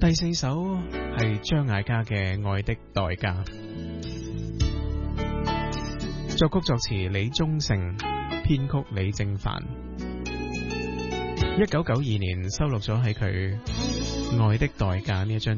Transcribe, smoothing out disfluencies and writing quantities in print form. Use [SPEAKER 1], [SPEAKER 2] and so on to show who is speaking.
[SPEAKER 1] 第4首係張艾嘉嘅《愛的代價》，作曲作詞李宗盛，編曲李正帆。1992年收錄咗喺佢《愛的代價》呢一張